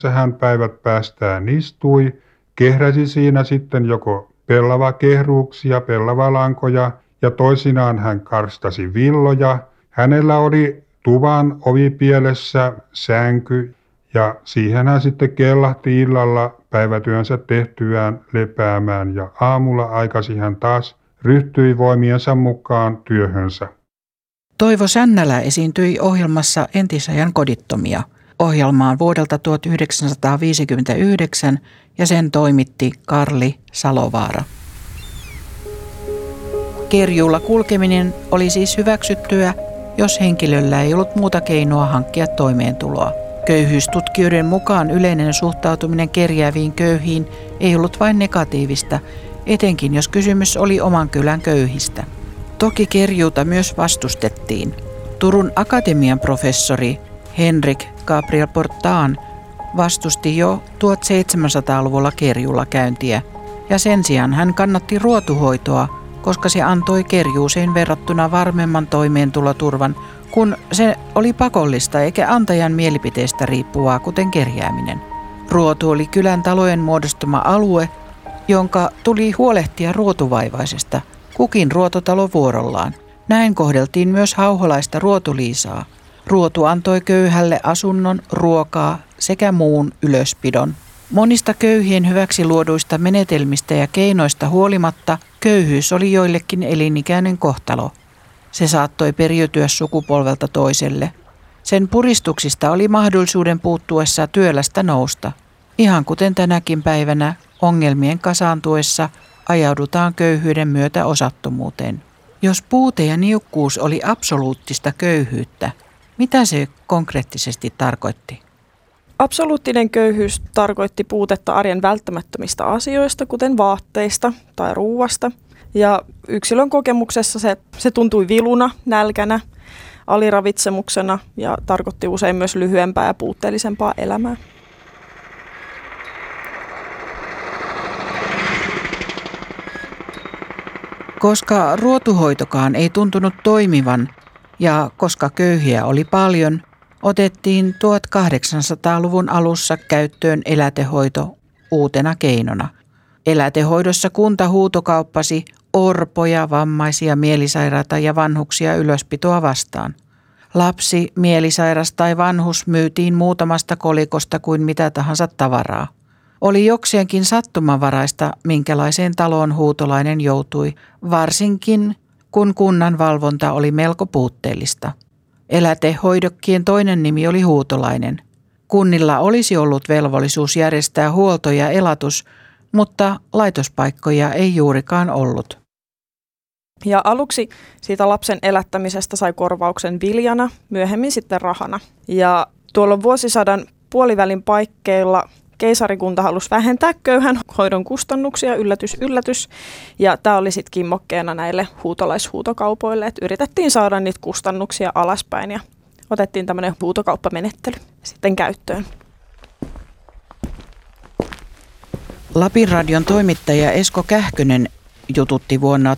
hän päivät päästään istui, kehräsi siinä sitten joko pellavakehruuksia, pellavalankoja ja toisinaan hän karstasi villoja. Hänellä oli tuvan ovipielessä sänky ja siihen hän sitten kellahti illalla päivätyönsä tehtyään lepäämään ja aamulla aikaisin hän taas ryhtyi voimiensa mukaan työhönsä. Toivo Sännälä esiintyi ohjelmassa Entisajan kodittomia ohjelmaan vuodelta 1959 ja sen toimitti Karli Salovaara. Kerjuulla kulkeminen oli siis hyväksyttyä, jos henkilöllä ei ollut muuta keinoa hankkia toimeentuloa. Köyhyystutkijoiden mukaan yleinen suhtautuminen kerjääviin köyhiin ei ollut vain negatiivista, etenkin jos kysymys oli oman kylän köyhistä. Toki kerjuuta myös vastustettiin. Turun Akatemian professori Henrik Gabriel Portaan vastusti jo 1700-luvulla kerjuulla käyntiä ja sen sijaan hän kannatti ruotuhoitoa, koska se antoi kerjuuseen verrattuna varmemman toimeentuloturvan, kun se oli pakollista eikä antajan mielipiteestä riippuvaa, kuten kerjääminen. Ruotu oli kylän talojen muodostama alue, jonka tuli huolehtia ruotuvaivaisesta, kukin ruototalo vuorollaan. Näin kohdeltiin myös hauholaista ruotuliisaa. Ruotu antoi köyhälle asunnon, ruokaa sekä muun ylöspidon. Monista köyhien hyväksi luoduista menetelmistä ja keinoista huolimatta köyhyys oli joillekin elinikäinen kohtalo. Se saattoi periytyä sukupolvelta toiselle. Sen puristuksista oli mahdollisuuden puuttuessa työlästä nousta. Ihan kuten tänäkin päivänä ongelmien kasaantuessa ajaudutaan köyhyyden myötä osattomuuteen. Jos puute ja niukkuus oli absoluuttista köyhyyttä, mitä se konkreettisesti tarkoitti? Absoluuttinen köyhyys tarkoitti puutetta arjen välttämättömistä asioista, kuten vaatteista tai ruuasta. Ja yksilön kokemuksessa se tuntui viluna, nälkänä, aliravitsemuksena ja tarkoitti usein myös lyhyempää ja puutteellisempaa elämää. Koska ruotuhoitokaan ei tuntunut toimivan ja koska köyhiä oli paljon, otettiin 1800-luvun alussa käyttöön elätehoito uutena keinona. Elätehoidossa kunta huutokauppasi orpoja, vammaisia, mielisairaita ja vanhuksia ylöspitoa vastaan. Lapsi, mielisairas tai vanhus myytiin muutamasta kolikosta kuin mitä tahansa tavaraa. Oli jokseenkin sattumanvaraista, minkälaiseen taloon huutolainen joutui, varsinkin kun kunnan valvonta oli melko puutteellista. Elätehoidokkien toinen nimi oli huutolainen. Kunnilla olisi ollut velvollisuus järjestää huolto ja elatus, mutta laitospaikkoja ei juurikaan ollut. Ja aluksi siitä lapsen elättämisestä sai korvauksen viljana, myöhemmin sitten rahana. Ja tuolla vuosisadan puolivälin paikkeilla keisarikunta halusi vähentää köyhän hoidon kustannuksia, yllätys. Ja tämä oli sitten kimmokkeena näille huutolaishuutokaupoille, että yritettiin saada niitä kustannuksia alaspäin ja otettiin tämmöinen huutokauppamenettely sitten käyttöön. Lapin radion toimittaja Esko Kähkönen jututti vuonna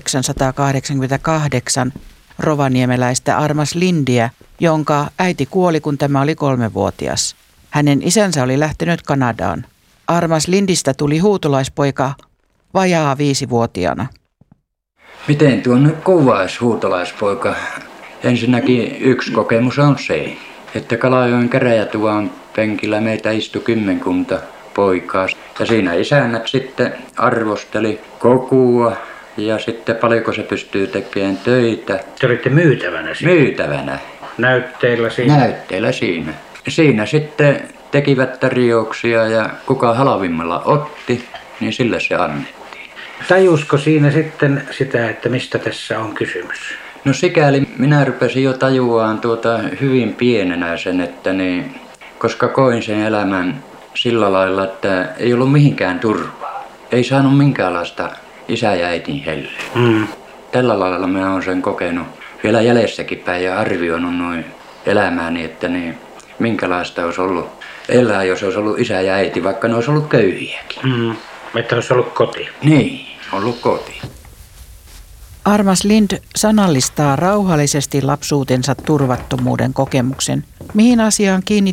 1988 rovaniemeläistä Armas Lindiä, jonka äiti kuoli, kun tämä oli 3-vuotias. Hänen isänsä oli lähtenyt Kanadaan. Armas Lindistä tuli huutolaispoika vajaa 5-vuotiaana. Miten tuon kuvaisi huutolaispoika? Ensinnäkin yksi kokemus on se, että Kalajoen käräjätuvan penkillä meitä istui 10 poikaa. Ja siinä isännät sitten arvosteli kokua ja sitten paljonko se pystyy tekemään töitä. Te olitte myytävänä siinä? Myytävänä. Näytteillä siinä? Näytteillä siinä. Siinä sitten tekivät tarjouksia ja kuka halvimmalla otti, niin sille se annettiin. Tajusko siinä sitten sitä, että mistä tässä on kysymys? No sikäli minä rupesin jo tajuaan hyvin pienenä sen, että koska koin sen elämän sillä lailla, että ei ollut mihinkään turvaa. Ei saanut minkäänlaista isä ja äitin hellyä. Tällä lailla minä olen sen kokenut vielä jäljessäkin päin ja arvioinut noin elämääni, että minkälaista olisi ollut elää, jos olisi ollut isä ja äiti, vaikka ne olisi ollut köyhiäkin. Että olisi ollut koti. Niin, ollut koti. Armas Lind sanallistaa rauhallisesti lapsuutensa turvattomuuden kokemuksen. Mihin asiaan kiinnitit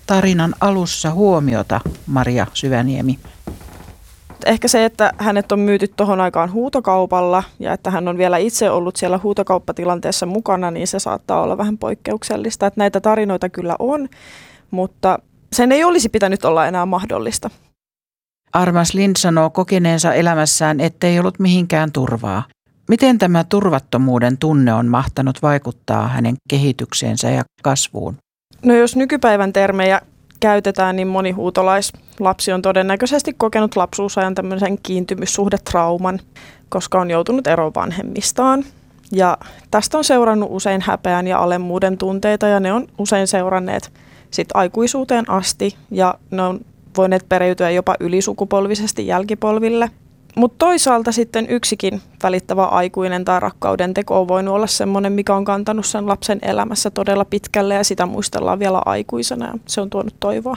tarinan alussa huomiota, Maria Syväniemi? Ehkä se, että hänet on myyty tuohon aikaan huutokaupalla ja että hän on vielä itse ollut siellä huutokauppatilanteessa mukana, niin se saattaa olla vähän poikkeuksellista. Että näitä tarinoita kyllä on, mutta sen ei olisi pitänyt olla enää mahdollista. Armas Lind sanoo kokeneensa elämässään, ettei ollut mihinkään turvaa. Miten tämä turvattomuuden tunne on mahtanut vaikuttaa hänen kehitykseensä ja kasvuun? No jos nykypäivän termejä käytetään, niin moni huutolaislapsi on todennäköisesti kokenut lapsuusajan tämmöisen kiintymyssuhdetrauman, koska on joutunut eroon vanhemmistaan. Ja tästä on seurannut usein häpeän ja alemmuuden tunteita ja ne on usein seuranneet sit aikuisuuteen asti ja ne on voineet periytyä jopa ylisukupolvisesti jälkipolville. Mutta toisaalta sitten yksikin välittävä aikuinen tai rakkauden teko on voinut olla semmoinen, mikä on kantanut sen lapsen elämässä todella pitkälle ja sitä muistellaan vielä aikuisena ja se on tuonut toivoa.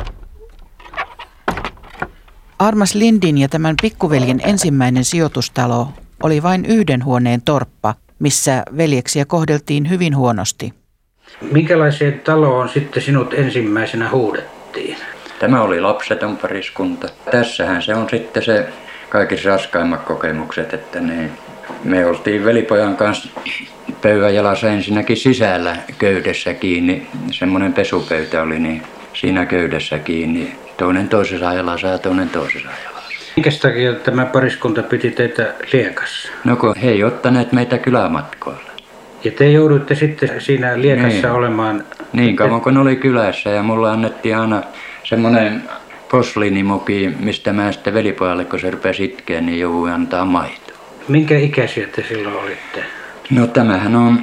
Armas Lindin ja tämän pikkuveljen ensimmäinen sijoitustalo oli vain 1 huoneen torppa, missä veljeksiä kohdeltiin hyvin huonosti. Minkälaiseen taloon sitten sinut ensimmäisenä huudettiin? Tämä oli lapseton pariskunta. Tässähän se on sitten se kaikista raskaimmat kokemukset, että me oltiin velipojan kanssa pöydän jalassa ensinnäkin sisällä köydessä kiinni. Semmoinen pesupöytä oli, niin siinä köydessä kiinni. Toinen toisessa jalassa ja toinen toisessa jalassa. Minkä takia tämä pariskunta piti teitä liekassa? No kun he ei ottaneet meitä kylämatkoilla. Ja te jouduitte sitten siinä liekassa olemaan? Niin kauan kun oli kylässä ja mulle annettiin aina semmoinen posliinimuki, mistä mä sitten velipojalle, kun se rupesi itkeä, niin jouduin antaa maitoa. Minkä ikäisiä te silloin olitte? No tämähän on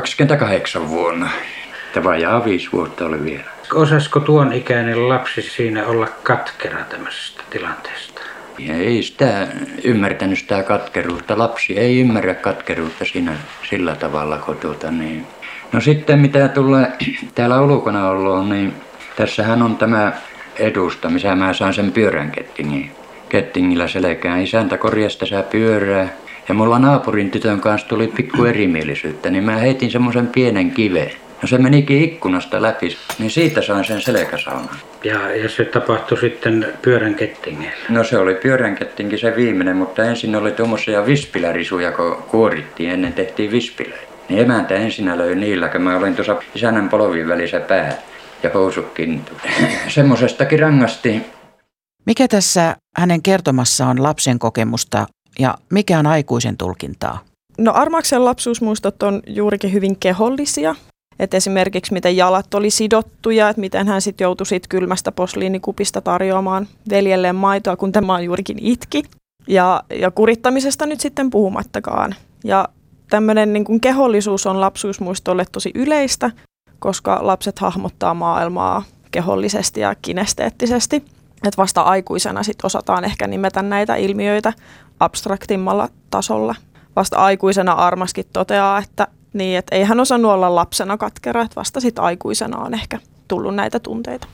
28 vuonna. Että vajaa 5 vuotta oli vielä. Osaisiko tuon ikäinen lapsi siinä olla katkera tämmöisestä tilanteesta? Ei sitä ymmärtänyt sitä katkeruutta. Lapsi ei ymmärrä katkeruutta sillä tavalla, kun No sitten mitä tulee täällä ulkona ollut, niin tässähän on tämä edusta, missä mä saan sen pyörän kettingillä selkään. Isäntä korjasi tässä pyörää ja mulla naapurin tytön kanssa tuli pikku erimielisyyttä, niin mä heitin semmoisen pienen kiveen. No se menikin ikkunasta läpi, niin siitä sain sen selkäsaunan. Ja se tapahtui sitten pyörän kettingillä? No se oli pyörän kettinki se viimeinen, mutta ensin oli tuommoisia vispilärisuja, kun kuorittiin, ennen tehtiin vispilöitä. Niin emäntä ensin löi niillä, kun mä olin tuossa isännän polvin välissä pää ja housukkin. Semmosestakin rangastiin. Mikä tässä hänen kertomassa on lapsen kokemusta ja mikä on aikuisen tulkintaa? No Armaksen lapsuusmuistot on juurikin hyvin kehollisia. Et esimerkiksi miten jalat oli sidottuja, että miten hän sitten joutui siitä kylmästä posliinikupista tarjoamaan veljelleen maitoa, kun tämä juurikin itki. Ja kurittamisesta nyt sitten puhumattakaan. Ja tämmöinen niin kuin kehollisuus on lapsuusmuistolle tosi yleistä, koska lapset hahmottaa maailmaa kehollisesti ja kinesteettisesti. Et vasta aikuisena sit osataan ehkä nimetä näitä ilmiöitä abstraktimmalla tasolla. Vasta aikuisena Armaskin toteaa, että ei hän osannut olla lapsena katkera, että vasta sit aikuisena on ehkä tullut näitä tunteita.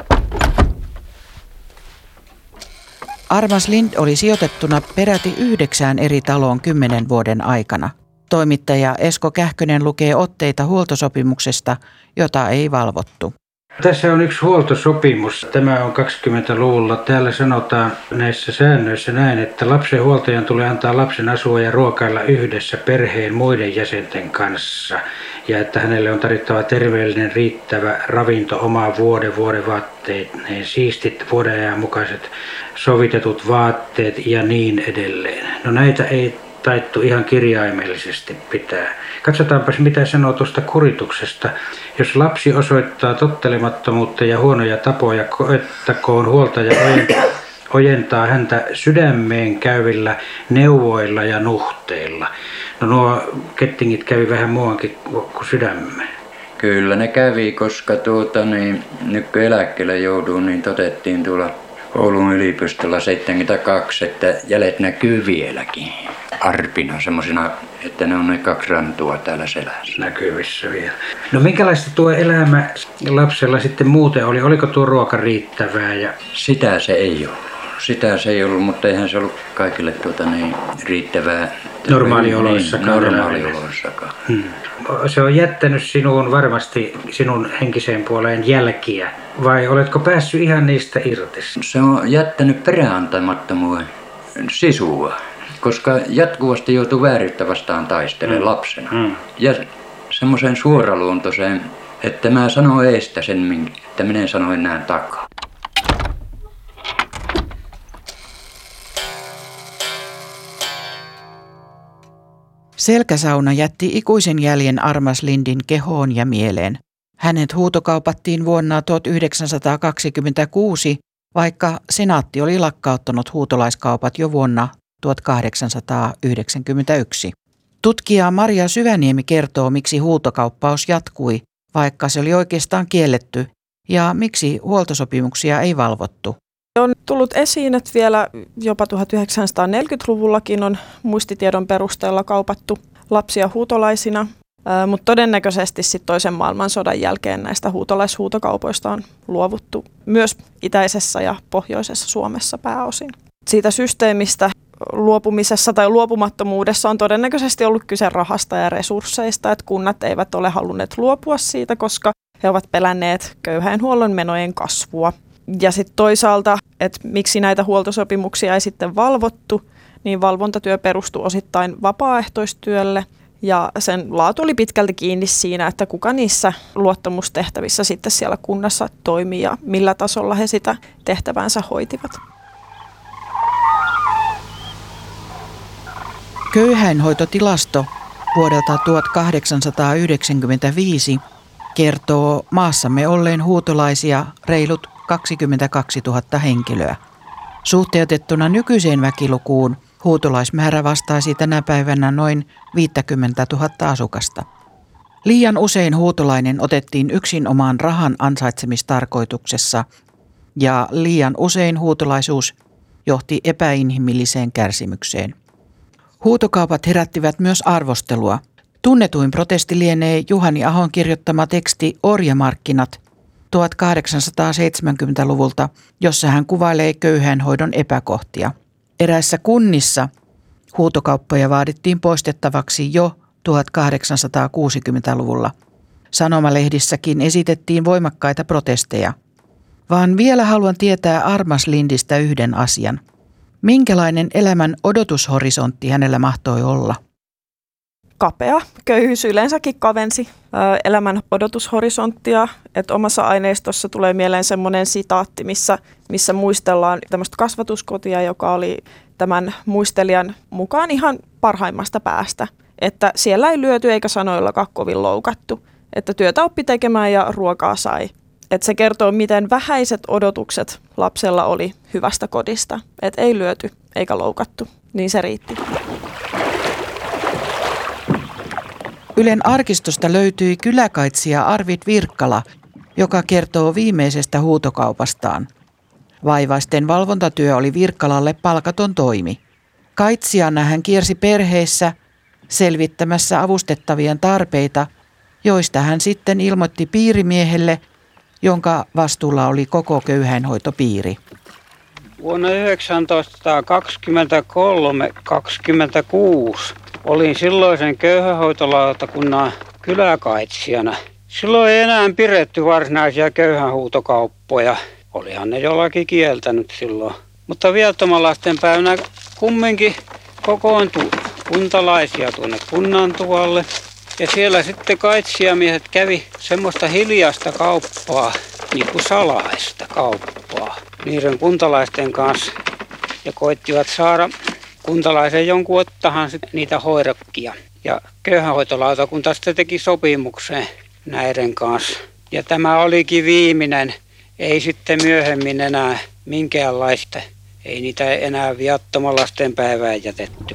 Armas Lind oli sijoitettuna peräti 9 eri taloon 10 vuoden aikana. Toimittaja Esko Kähkönen lukee otteita huoltosopimuksesta, jota ei valvottu. Tässä on yksi huoltosopimus. Tämä on 20-luvulla. Täällä sanotaan näissä säännöissä näin, että lapsen huoltajan tulee antaa lapsen asua ja ruokailla yhdessä perheen muiden jäsenten kanssa. Ja että hänelle on tarjottava terveellinen, riittävä ravinto, oma vuodevaatteet, siistit, vuodenajan mukaiset sovitetut vaatteet ja niin edelleen. No näitä ei taittu ihan kirjaimellisesti pitää. Katsotaanpas mitä sanoo tuosta kurituksesta. Jos lapsi osoittaa tottelemattomuutta ja huonoja tapoja, koettakoon huoltaja ojentaa häntä sydämeen käyvillä neuvoilla ja nuhteilla. No nuo kettingit kävi vähän muuankin kuin sydämeen. Kyllä ne kävi, koska nyt kun eläkkeelle jouduin, niin todettiin tuolla Oulun yliopistolla 72, että jäljet näkyy vieläkin. Arpina semmoisina, että ne on ne 2 rantua täällä selässä. Näkyvissä vielä. No minkälaista tuo elämä lapsella sitten muuten oli? Oliko tuo ruoka riittävää? Sitä se ei ole. sitä se ei ollut, mutta eihän se ollut kaikille riittävää. Normaalioloissakaan. Normaalioloissakaan. Se on jättänyt sinuun varmasti sinun henkiseen puoleen jälkiä, vai oletko päässyt ihan niistä irti? Se on jättänyt peräänantamattomuuden sisua, koska jatkuvasti joutuu vääryyttä vastaan taistelemaan lapsena. Ja semmoisen suoraluontoiseen, että mä sanon eestä sen, että minä en sano enää takaa. Selkäsauna jätti ikuisen jäljen Armas Lindin kehoon ja mieleen. Hänet huutokaupattiin vuonna 1926, vaikka senaatti oli lakkauttanut huutolaiskaupat jo vuonna 1891. Tutkija Maria Syväniemi kertoo, miksi huutokauppaus jatkui, vaikka se oli oikeastaan kielletty, ja miksi huoltosopimuksia ei valvottu. On tullut esiin, että vielä jopa 1940-luvullakin on muistitiedon perusteella kaupattu lapsia huutolaisina, mutta todennäköisesti sitten toisen maailmansodan jälkeen näistä huutolaishuutokaupoista on luovuttu myös itäisessä ja pohjoisessa Suomessa pääosin. Siitä systeemistä luopumisessa tai luopumattomuudessa on todennäköisesti ollut kyse rahasta ja resursseista, että kunnat eivät ole halunneet luopua siitä, koska he ovat pelänneet köyhäinhuollon menojen kasvua. Ja sitten toisaalta, että miksi näitä huoltosopimuksia ei sitten valvottu, niin valvontatyö perustui osittain vapaaehtoistyölle ja sen laatu oli pitkälti kiinni siinä, että kuka niissä luottamustehtävissä sitten siellä kunnassa toimii ja millä tasolla he sitä tehtävänsä hoitivat. Köyhäinhoitotilasto vuodelta 1895 kertoo maassamme olleen huutolaisia reilut 22 000 henkilöä. Suhteutettuna nykyiseen väkilukuun huutolaismäärä vastaisi tänä päivänä noin 50 000 asukasta. Liian usein huutolainen otettiin yksinomaan rahan ansaitsemistarkoituksessa ja liian usein huutolaisuus johti epäinhimilliseen kärsimykseen. Huutokaupat herättivät myös arvostelua. Tunnetuin protesti lienee Juhani Ahon kirjoittama teksti Orjamarkkinat 1870-luvulta, jossa hän kuvailee köyhäinhoidon epäkohtia. Eräissä kunnissa huutokauppoja vaadittiin poistettavaksi jo 1860-luvulla. Sanomalehdissäkin esitettiin voimakkaita protesteja. Vaan vielä haluan tietää Armas Lindistä yhden asian. Minkälainen elämän odotushorisontti hänellä mahtoi olla? Kapea. Köyhyys yleensäkin kavensi elämän odotushorisonttia. Että omassa aineistossa tulee mieleen semmoinen sitaatti, missä muistellaan tämmöistä kasvatuskotia, joka oli tämän muistelijan mukaan ihan parhaimmasta päästä. Että siellä ei lyöty eikä sanoillakaan kovin loukattu. Että työtä oppi tekemään ja ruokaa sai. Että se kertoo, miten vähäiset odotukset lapsella oli hyvästä kodista. Että ei lyöty eikä loukattu. Niin se riitti. Ylen arkistosta löytyi kyläkaitsija Arvid Virkkala, joka kertoo viimeisestä huutokaupastaan. Vaivaisten valvontatyö oli Virkkalalle palkaton toimi. Kaitsijana hän kiersi perheissä selvittämässä avustettavien tarpeita, joista hän sitten ilmoitti piirimiehelle, jonka vastuulla oli koko köyhäinhoitopiiri. Vuonna 1923-26 olin silloisen köyhänhoitolautakunnan kyläkaitsijana. Silloin ei enää pidetty varsinaisia köyhänhuutokauppoja. Olihan ne jollakin kieltänyt silloin. Mutta viattomalasten päivänä kumminkin kokoontui kuntalaisia tuonne kunnan tuolle. Ja siellä sitten kaitsijamiehet kävi semmoista hiljaista kauppaa, niin kuin salaista kauppaa, niiden kuntalaisten kanssa. Ja koittivat saada kuntalaisen jonkun ottahan niitä hoidokkia. Ja köyhänhoitolautakunta sitten teki sopimuksen näiden kanssa. Ja tämä olikin viimeinen, ei sitten myöhemmin enää minkäänlaista. Ei niitä enää viattomalasten päivään jätetty.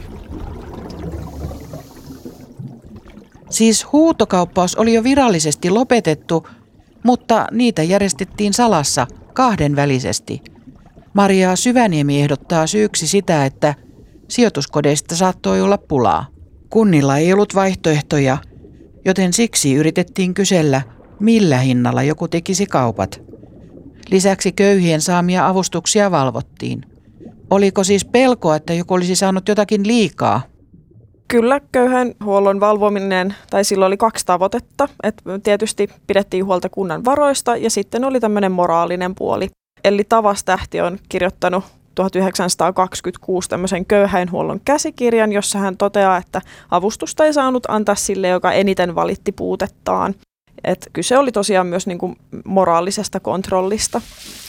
Siis huutokauppaus oli jo virallisesti lopetettu, mutta niitä järjestettiin salassa kahdenvälisesti. Maria Syväniemi ehdottaa syyksi sitä, että sijoituskodeista saattoi olla pulaa. Kunnilla ei ollut vaihtoehtoja, joten siksi yritettiin kysellä, millä hinnalla joku tekisi kaupat. Lisäksi köyhien saamia avustuksia valvottiin. Oliko siis pelkoa, että joku olisi saanut jotakin liikaa? Kyllä köyhäinhuollon valvominen, tai silloin oli 2 tavoitetta. Että tietysti pidettiin huolta kunnan varoista ja sitten oli tämmöinen moraalinen puoli. Eli Tavas-tähti on kirjoittanut 1926 tämmöisen köyhäinhuollon käsikirjan, jossa hän toteaa, että avustusta ei saanut antaa sille, joka eniten valitti puutettaan. Et kyse oli tosiaan myös niin kuin moraalisesta kontrollista.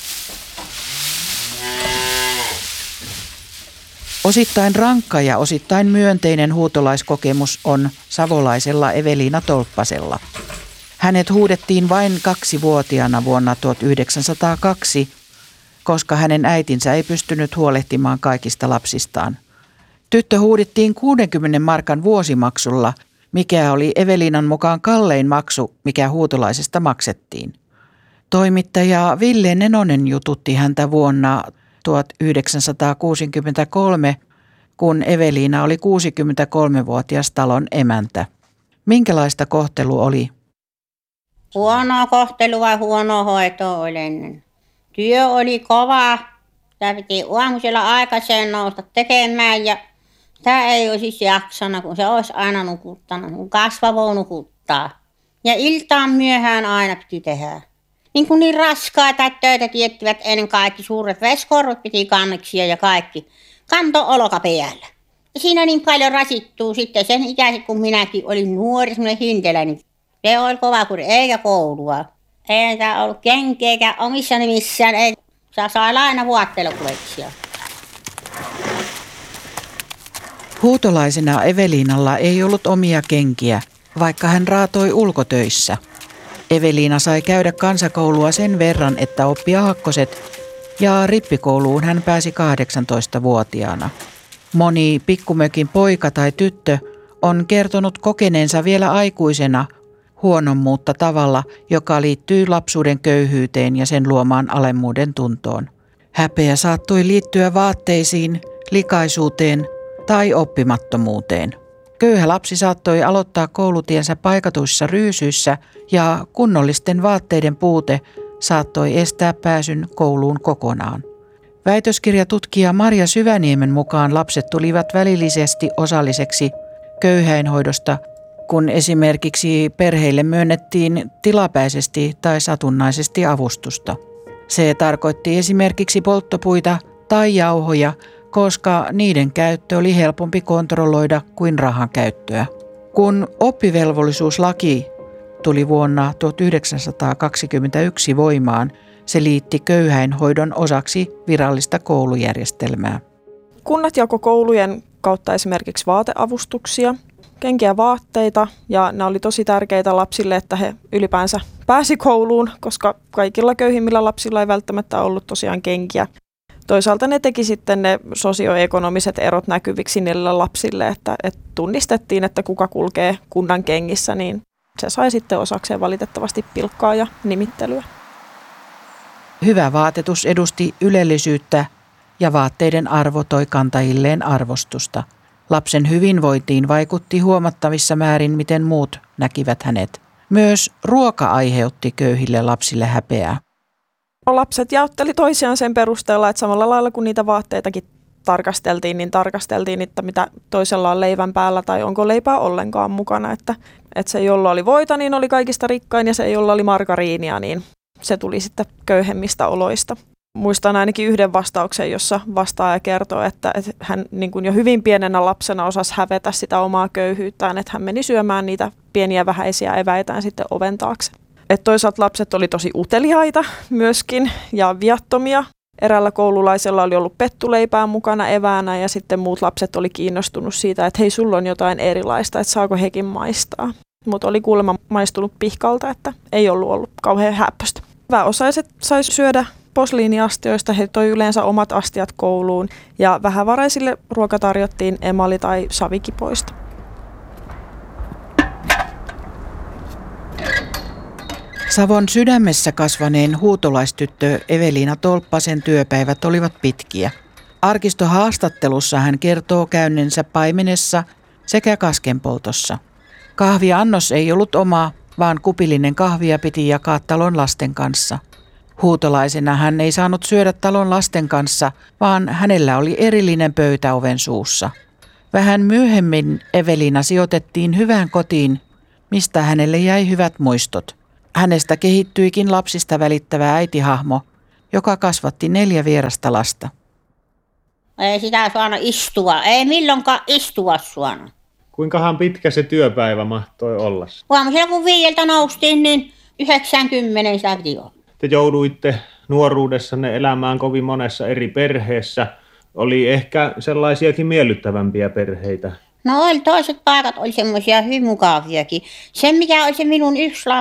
Osittain rankka ja osittain myönteinen huutolaiskokemus on savolaisella Eveliina Tolppasella. Hänet huudettiin vain 2-vuotiaana vuonna 1902, koska hänen äitinsä ei pystynyt huolehtimaan kaikista lapsistaan. Tyttö huudittiin 60 markan vuosimaksulla, mikä oli Eveliinan mukaan kallein maksu, mikä huutolaisesta maksettiin. Toimittaja Ville Nenonen jututti häntä vuonna 1963, kun Eveliina oli 63-vuotias talon emäntä. Minkälaista kohtelu oli? Huonoa kohtelua, huonoa hoitoa oli ennen. Työ oli kova. Tämä piti aamusella aikaiseen nousta tekemään ja tämä ei olisi jaksanut, kun se olisi aina nukuttanut, kun kasvavaa nukuttaa. Ja iltaan myöhään aina piti tehdä. Niin raskaita töitä tiettivät ennen kaikki, suuret veskorvat piti kanneksia ja kaikki. Kanto olkapäällä. Ja siinä niin paljon rasittuu sitten sen ikäiset, kun minäkin olin nuori, semmoinen hintelä, niin se oli kova kuri, eikä koulua. Eikä ollut kenkiä, eikä omissa nimissään, ei saa aina vuottelukuleksia. Huutolaisena Eveliinalla ei ollut omia kenkiä, vaikka hän raatoi ulkotöissä. Eveliina sai käydä kansakoulua sen verran, että oppi aakkoset, ja rippikouluun hän pääsi 18-vuotiaana. Moni pikkumökin poika tai tyttö on kertonut kokeneensa vielä aikuisena huonommuutta tavalla, joka liittyy lapsuuden köyhyyteen ja sen luomaan alemmuuden tuntoon. Häpeä saattoi liittyä vaatteisiin, likaisuuteen tai oppimattomuuteen. Köyhä lapsi saattoi aloittaa koulutiensä paikatuissa ryysyissä ja kunnollisten vaatteiden puute saattoi estää pääsyn kouluun kokonaan. Väitöskirjatutkija Marja Syväniemen mukaan lapset tulivat välillisesti osalliseksi köyhäinhoidosta, kun esimerkiksi perheille myönnettiin tilapäisesti tai satunnaisesti avustusta. Se tarkoitti esimerkiksi polttopuita tai jauhoja, koska niiden käyttö oli helpompi kontrolloida kuin rahan käyttöä. Kun oppivelvollisuuslaki tuli vuonna 1921 voimaan, se liitti köyhäinhoidon osaksi virallista koulujärjestelmää. Kunnat jakoi koulujen kautta esimerkiksi vaateavustuksia, kenkiä, vaatteita, ja nämä oli tosi tärkeitä lapsille, että he ylipäänsä pääsi kouluun, koska kaikilla köyhimmillä lapsilla ei välttämättä ollut tosiaan kenkiä. Toisaalta ne teki sitten ne sosioekonomiset erot näkyviksi niille lapsille, että tunnistettiin, että kuka kulkee kunnan kengissä, niin se sai sitten osakseen valitettavasti pilkkaa ja nimittelyä. Hyvä vaatetus edusti ylellisyyttä ja vaatteiden arvo toi kantajilleen arvostusta. Lapsen hyvinvointiin vaikutti huomattavissa määrin, miten muut näkivät hänet. Myös ruoka aiheutti köyhille lapsille häpeää. Lapset jaotteli toisiaan sen perusteella, että samalla lailla kuin niitä vaatteitakin tarkasteltiin, että mitä toisella on leivän päällä tai onko leipää ollenkaan mukana. Että se, jolla oli voita, niin oli kaikista rikkain, ja se, jolla oli margariinia, niin se tuli sitten köyhemmistä oloista. Muistan ainakin yhden vastauksen, jossa vastaaja kertoo, että hän niin kuin jo hyvin pienenä lapsena osasi hävetä sitä omaa köyhyyttään, että hän meni syömään niitä pieniä vähäisiä eväitään sitten oven taakse. Et toisaalta lapset oli tosi uteliaita myöskin ja viattomia. Eräällä koululaisella oli ollut pettuleipää mukana eväänä, ja sitten muut lapset oli kiinnostunut siitä, että hei, sulla on jotain erilaista, että saako hekin maistaa. Mutta oli kuulemma maistunut pihkalta, että ei ollut kauhean häppöstä. Vähäosaiset sai syödä posliiniastioista, he toi yleensä omat astiat kouluun, ja vähävaraisille ruoka tarjottiin emali- tai savikipoista. Savon sydämessä kasvaneen huutolaistyttö Eveliina Tolppasen työpäivät olivat pitkiä. Arkistohaastattelussa hän kertoo käynnensä paimenessa sekä kaskenpoltossa. Kahviannos ei ollut oma, vaan kupillinen kahvia piti jakaa talon lasten kanssa. Huutolaisena hän ei saanut syödä talon lasten kanssa, vaan hänellä oli erillinen pöytä oven suussa. Vähän myöhemmin Evelina sijoitettiin hyvään kotiin, mistä hänelle jäi hyvät muistot. Hänestä kehittyikin lapsista välittävä äitihahmo, joka kasvatti 4 vierasta lasta. Ei sitä saanut istua, ei milloinkaan istua saanut. Kuinkahan pitkä se työpäivä mahtoi olla? Aamusella kun 5 noustiin, niin 90 sitä piti olla. Te jouduitte nuoruudessanne elämään kovin monessa eri perheessä. Oli ehkä sellaisiakin miellyttävämpiä perheitä. No oli, toiset paikat oli semmoisia hyvin mukaviakin. Se mikä oli se minun yksi